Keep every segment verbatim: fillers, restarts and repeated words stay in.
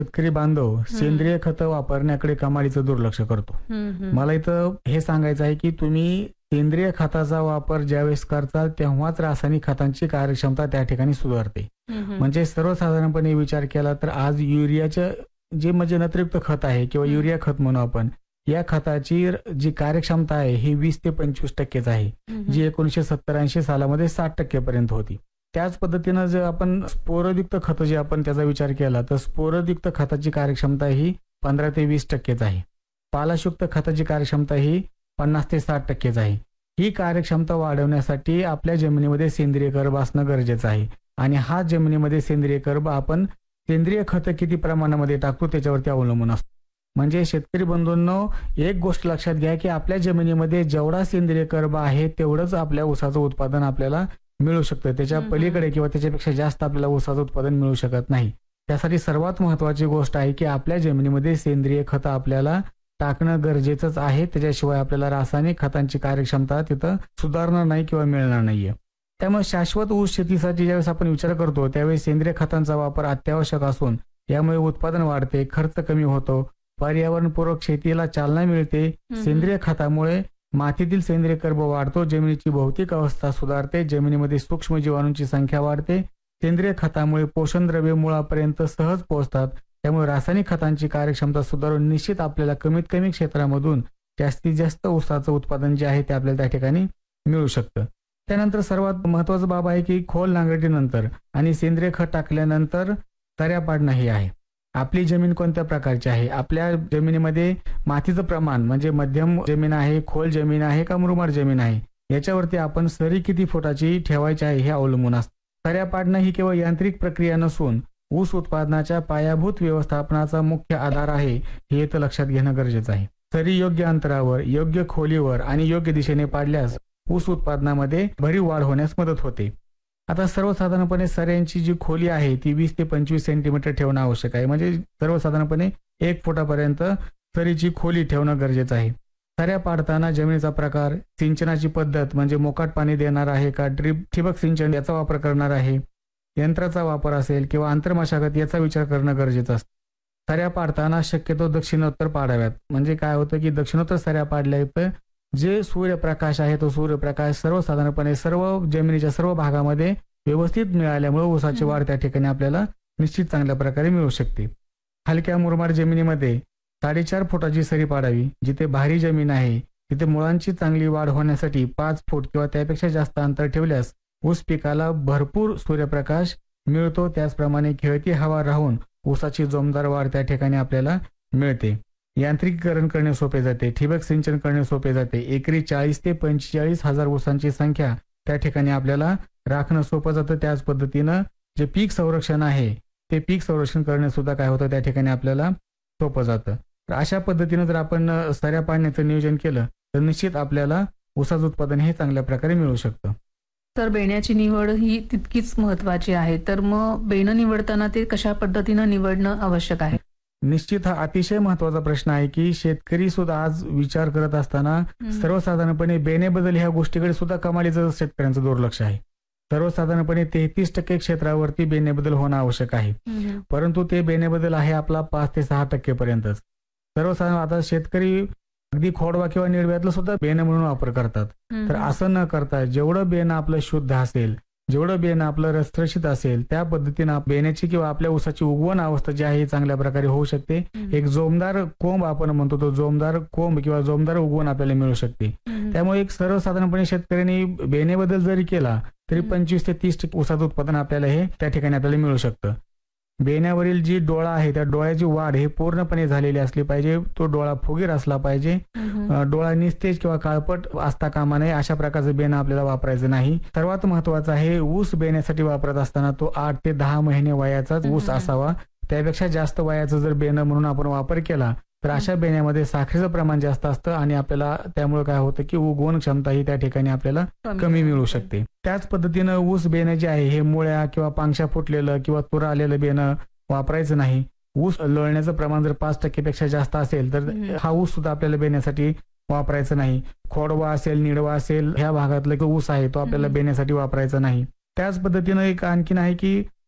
शेतकरी बांधव सेंद्रिय खतं वापरण्याकडे कमालीचं दुर्लक्ष करतो. मला इथं हे सांगायचं आहे की तुम्ही सेंद्रिय खताचा वापर ज्यावेळेस करता तेव्हाच रासायनिक खतांची कार्यक्षमता त्या ठिकाणी सुधारते. म्हणजे सर्वसाधारणपणे विचार केला तर आज युरियाचं जे म्हणजे नत्रयुक्त खत आहे किंवा युरिया खत म्हणू आपण, या खताची जी कार्यक्षमता आहे ही वीस ते पंचवीस टक्केच आहे, जी एकोणीसशे सत्तर ऐंशी सालामध्ये साठ टक्केपर्यंत होती. त्याच पद्धतीनं जर आपण स्फोरयुक्त खत जे आपण त्याचा विचार केला तर स्फोरयुक्त खताची कार्यक्षमता ही पंधरा ते वीस टक्केच आहे. पालाशयुक्त खताची कार्यक्षमता ही पन्नास ते साठ टक्केच आहे. ही कार्यक्षमता वाढवण्यासाठी आपल्या जमिनीमध्ये सेंद्रिय कर्ब असणं गरजेचं आहे आणि हा जमिनीमध्ये सेंद्रिय कर्ब आपण सेंद्रिय खत किती प्रमाणामध्ये टाकतो त्याच्यावरती अवलंबून असतो. म्हणजे शेतकरी बंधूंनो, एक गोष्ट लक्षात घ्या की आपल्या जमिनीमध्ये जेवढा सेंद्रिय कर्ब आहे तेवढंच आपल्या ऊसाचं उत्पादन आपल्याला मिळू शकतं. त्याच्या पलीकडे किंवा त्याच्यापेक्षा जास्त आपल्याला ऊसाचं उत्पादन मिळू शकत नाही. त्यासाठी सर्वात महत्वाची गोष्ट आहे की आपल्या जमिनीमध्ये सेंद्रिय खत आपल्याला टाकणं गरजेचंच आहे. त्याच्याशिवाय आपल्याला रासायनिक खतांची कार्यक्षमता तिथं सुधारणार नाही किंवा मिळणार नाहीये. त्यामुळे शाश्वत ऊस शेतीसाठी ज्यावेळेस आपण विचार करतो त्यावेळेस सेंद्रिय खतांचा वापर अत्यावश्यक असून यामुळे उत्पादन वाढते, खर्च कमी होतो, पर्यावरणपूरक शेतीला चालना मिळते. सेंद्रिय खतामुळे मातीतील सेंद्रिय कर्ब वाढतो, जमिनीची भौतिक अवस्था सुधारते, जमिनीमध्ये सूक्ष्म जीवाणूंची संख्या वाढते. सेंद्रिय खतामुळे पोषण द्रव्ये मुळापर्यंत सहज पोहोचतात. त्यामुळे रासायनिक खतांची कार्यक्षमता सुधारून निश्चित आपल्याला कमीत कमी क्षेत्रामधून जास्तीत जास्त ऊसाचं उत्पादन जे आहे ते आपल्याला त्या ठिकाणी मिळू शकतं. त्यानंतर सर्वात महत्वाचं बाब आहे की खोल नांगरटीनंतर आणि सेंद्रिय खत टाकल्यानंतर तऱ्या पाडणं हे आहे. आपली जमीन कोणत्या प्रकारची आहे, आपल्या जमिनीमध्ये मातीचं प्रमाण म्हणजे मध्यम जमीन आहे, खोल जमीन आहे का मुरमाड जमीन आहे, याच्यावरती आपण सरी किती फुटाची ठेवायची आहे हे अवलंबून असतं. तऱ्या पाडणं ही केवळ यांत्रिक प्रक्रिया नसून ऊस उत्पादनाच्या पायाभूत व्यवस्थापनाचा मुख्य आधार आहे, हे इथं लक्षात घेणं गरजेचं आहे. सरी योग्य अंतरावर, योग्य खोलीवर आणि योग्य दिशेने पाडल्यास ऊस उत्पादनामध्ये भरीव वाढ होण्यास मदत होते. आता सर्वसाधारणपणे सऱ्यांची जी खोली आहे ती वीस ते पंचवीस सेंटीमीटर ठेवणं आवश्यक आहे. म्हणजे सर्वसाधारणपणे एक फुटापर्यंत सरीची खोली ठेवणं गरजेचं आहे. सऱ्या पाडताना जमिनीचा प्रकार, सिंचनाची पद्धत म्हणजे मोकाट पाणी देणार आहे का ड्रिप ठिबक सिंचन याचा वापर करणार आहे, यंत्राचा वापर असेल किंवा आंतरमशागत याचा विचार करणं गरजेचं असतं. सऱ्या पाडताना शक्यतो दक्षिणोत्तर पाडाव्यात. म्हणजे काय होतं की दक्षिणोत्तर सऱ्या पाडल्या तर जे सूर्यप्रकाश आहे तो सूर्यप्रकाश सर्वसाधारणपणे सर्व जमिनीच्या सर्व भागामध्ये व्यवस्थित मिळाल्यामुळे ऊसाची वाढ त्या ठिकाणी आपल्याला निश्चित चांगल्या प्रकारे मिळू शकते. हलक्या मुरमाड जमिनीमध्ये साडेचार फुटाची सरी पाडावी. जिथे भारी जमीन आहे तिथे मुळांची चांगली वाढ होण्यासाठी पाच फूट किंवा त्यापेक्षा जास्त अंतर ठेवल्यास ऊस पिकाला भरपूर सूर्यप्रकाश मिळतो. त्याचप्रमाणे खेळती हवा राहून ऊसाची जोमदार वाढ त्या ठिकाणी आपल्याला मिळते. यांत्रिकीकरण करणे सोपे जाते, ठिबक सिंचन करणे सोपे जाते. एकरी चाळीस ते पंचेचाळीस हजार ऊसांची संख्या त्या ठिकाणी आपल्याला राखणं सोपं जातं. त्याच पद्धतीनं जे पीक संरक्षण आहे ते पीक संरक्षण करणे सुद्धा काय होतं त्या ठिकाणी आपल्याला सोपं जातं. तर अशा पद्धतीनं जर आपण सऱ्या पाडण्याचं नियोजन केलं तर निश्चित आपल्याला ऊसाचं उत्पादन हे चांगल्या प्रकारे मिळू शकतं. तर बेण्याची निवड ही तितकीच महत्वाची आहे. तर मग बेणं निवडताना ते कशा पद्धतीनं निवडणं आवश्यक आहे? निश्चित हा अतिशय महत्वाचा प्रश्न आहे की शेतकरी सुद्धा आज विचार करत असताना सर्वसाधारणपणे बेण्याबद्दल ह्या गोष्टीकडे सुद्धा कमालीचं शेतकऱ्यांचं दुर्लक्ष आहे. सर्वसाधारणपणे तेहतीस टक्के क्षेत्रावरती बेण्याबद्दल होणं आवश्यक आहे, परंतु ते बेण्याबद्दल आहे आपला पाच ते सहा टक्के पर्यंतच. सर्वसाधारण आता शेतकरी अगदी खोडवा किंवा निडव्यातलं सुद्धा बेणं म्हणून वापर करतात. तर असं न करता जेवढं बेणं आपलं शुद्ध असेल, जेवढं बेणं आपलं रसरशीत असेल त्या पद्धतीनं बेण्याची किंवा आपल्या ऊसाची उगवण अवस्था जी आहे चांगल्या प्रकारे होऊ शकते. एक जोमदार कोंब आपण म्हणतो तो जोमदार कोंब किंवा जोमदार उगवण आपल्याला मिळू शकते. त्यामुळे एक सर्वसाधारणपणे शेतकऱ्यांनी बेण्याबद्दल जरी केला तरी पंचवीस ते तीस टक्के ऊसाचं उत्पादन आपल्याला हे त्या ठिकाणी आपल्याला मिळू शकतं. बेण्यावरील जी डोळा आहे त्या डोळ्याची वाढ हे पूर्णपणे झालेली असली पाहिजे. तो डोळा फुगीर असला पाहिजे. डोळा निस्तेज किंवा काळपट असता कामा नये. अशा प्रकारचं बेणं आपल्याला वापरायचं नाही. सर्वात महत्वाचं आहे ऊस बेण्यासाठी वापरत असताना तो आठ ते दहा महिने वयाचाच ऊस असावा. त्यापेक्षा जास्त वयाचं जर बेणं म्हणून आपण वापर केला तर अशा बेण्यामध्ये साखरेचं प्रमाण जास्त असतं आणि आपल्याला त्यामुळे काय होतं की उगवण क्षमता ही त्या ठिकाणी आपल्याला कमी मिळू शकते. त्याच पद्धतीनं ऊस बेणं जे आहे हे मुळ्या किंवा पांगशा फुटलेलं किंवा तुरा आलेलं बेणं वापरायचं नाही. ऊस लोळण्याचं प्रमाण जर पाच टक्केपेक्षा जास्त असेल तर हा ऊस सुद्धा आपल्याला बेण्यासाठी वापरायचा नाही. खोडवा असेल, निडवा असेल ह्या भागातला ऊस आहे तो आपल्याला बेण्यासाठी वापरायचा नाही. त्याच पद्धतीनं एक आणखीन आहे की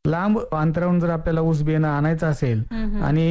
लांब अंतरावरून जर आपल्याला ऊस बियाणं आणायचं असेल हम्म, हम्म. आणि